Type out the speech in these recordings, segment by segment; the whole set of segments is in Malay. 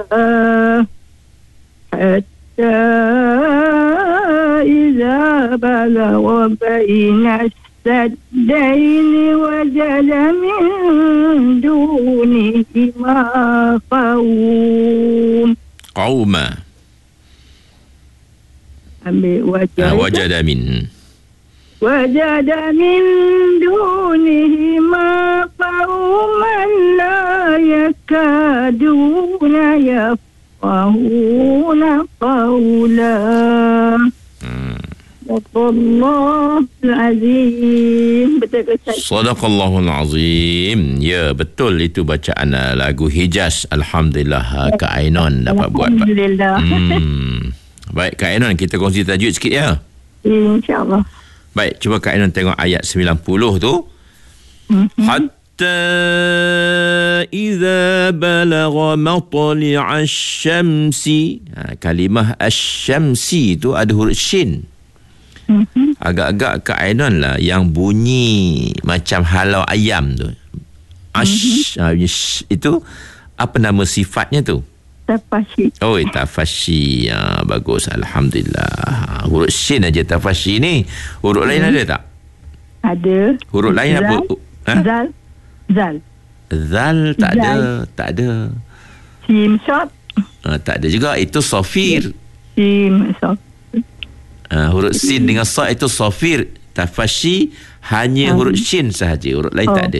حتى إذا بلغ بين السدين وجد من دونهما قوما وجد من دونهما قوما لا يكادون يفقهون قولا. Sadaqallahul Azim. Betul ke Ustaz? Sadaqallahul Azim. Ya, betul itu bacaan lagu Hijaz. Alhamdulillah Kak Ainon dapat buat. Alhamdulillah. Baik Kak Ainon, kita kongsi tajuk sikit ya. InsyaAllah. Baik, cuba Kak Ainon tengok ayat 90 tu. Hatta idza balagha matli'a asy-syamsi. Kalimah asy-syamsi tu ada huruf shin. Agak-agak Kak Ainon lah yang bunyi macam halau ayam tu. Itu apa nama sifatnya tu? Tafashi. Oh, tafashi. Bagus, alhamdulillah. Huruf shin aja tafashi ni. Huruf lain ada tak? Ada. Huruf lain Zal. apa? Zal tak ada. Sim short. Tak ada juga. Itu sofir. Sim short. Huruf sin dengan sa itu sofir. Tafashi hanya huruf shin sahaja, huruf lain tak ada.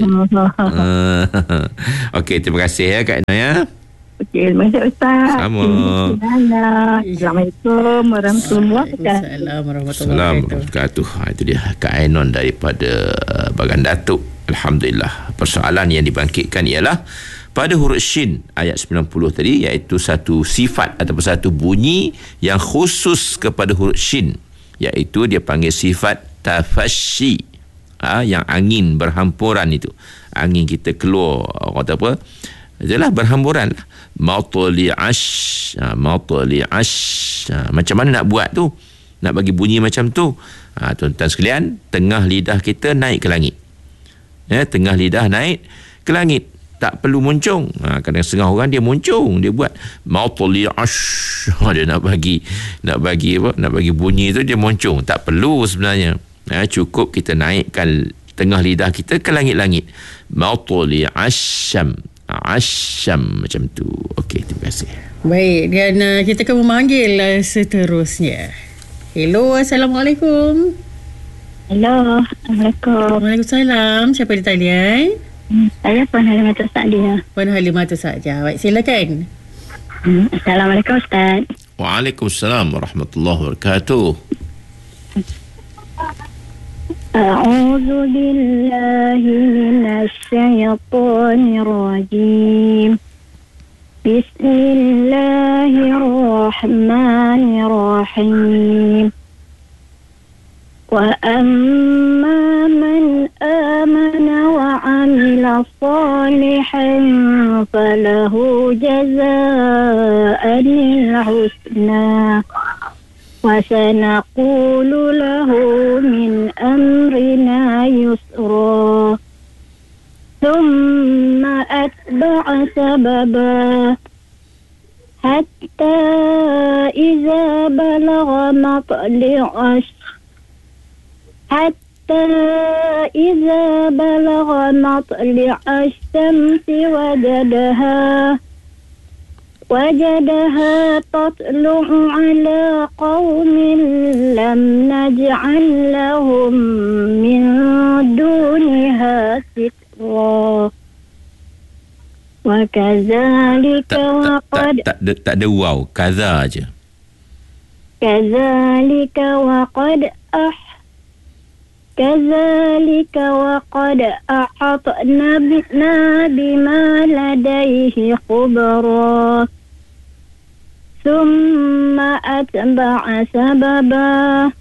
Okey, terima kasih ya Kak Ainon ya. Okey, terima kasih Ustaz. Sama. Assalamualaikum warahmatullahi wabarakatuh. Itu dia Kak Ainon daripada Bagan Datuk. Alhamdulillah. Persoalan yang dibangkitkan ialah pada huruf shin ayat 90 tadi, iaitu satu sifat ataupun satu bunyi yang khusus kepada huruf shin, iaitu dia panggil sifat tafashi. Yang angin berhampuran itu. Angin kita keluar, orang kata apa? Itulah berhamburan. Matli'ash. Macam mana nak buat tu? Nak bagi bunyi macam tu? Tuan-tuan sekalian, tengah lidah kita naik ke langit. Tengah lidah naik ke langit. Tak perlu muncung. Kadang setengah orang dia muncung, dia buat matli'ash. Dia nak bagi apa? Nak bagi bunyi tu dia muncung. Tak perlu sebenarnya. Cukup kita naikkan tengah lidah kita ke langit-langit. Matli'asham. Asham macam tu. Okey, terima kasih. Baik, dan kita akan memanggil seterusnya. Hello, Assalamualaikum. Hello, Assalamualaikum. Waalaikumsalam. Siapa di talian? Saya Puan Halimatul Sa'diah. Puan Halimatul Sa'diah. Baik, silakan. Assalamualaikum Ustaz. Waalaikumsalam warahmatullahi wabarakatuh. A'udzu billahi minasy syaithanir rajim. Bismillahirrahmanirrahim. Wa amma man amana wa 'amila salihan falahu jazaa'ul husna. وسنقول له من أمرنا يسرا ثم أتبع سببا حتى إذا بلغ مطلع الشمس وجدها تطلع على قوم لم نجعل لهم من دونها سترا وكذلك وقد tak ada waw, kaza aja. كذلك وقد أحطنا بما لديه خبرا ثم أتبع سببا